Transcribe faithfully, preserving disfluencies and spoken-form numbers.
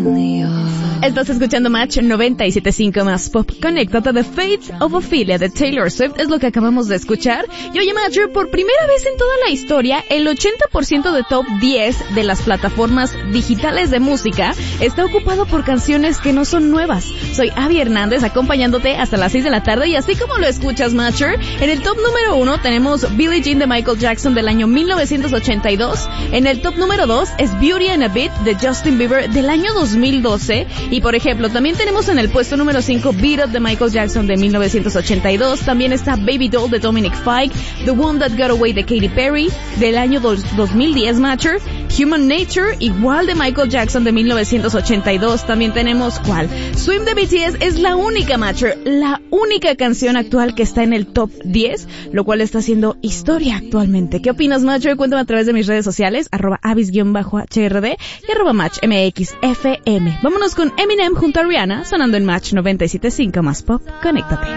Estás escuchando Match noventa y siete punto cinco más Pop. Conéctate. The Fate of Ophelia de Taylor Swift es lo que acabamos de escuchar. Y oye, Matcher, por primera vez en toda la historia, el ochenta por ciento de top diez de las plataformas digitales de música está ocupado por canciones que no son nuevas. Soy Abby Hernández, acompañándote hasta las seis de la tarde, y así como lo escuchas, Matcher, en el top número uno tenemos Billie Jean de Michael Jackson del año mil novecientos ochenta y dos. En el top número dos es Beauty and a Bit de Justin Bieber del año dos mil doce. Y por ejemplo, también tenemos en el puesto número cinco Beat Up de Michael Jackson de mil novecientos ochenta y dos. También está Baby Doll de Dominic Fike, The One That Got Away de Katy Perry del año dos mil diez, Matcher. Human Nature, igual de Michael Jackson de mil novecientos ochenta y dos. También tenemos, ¿cuál? Swim de B T S es la única, Matcher, la única canción actual que está en el top diez, lo cual está haciendo historia actualmente. ¿Qué opinas, Matcher? Cuéntame a través de mis redes sociales, arroba avis-H R D y arroba match M X F M. Vámonos con Eminem junto a Rihanna, sonando en Match noventa y siete punto cinco más Pop. Conéctate.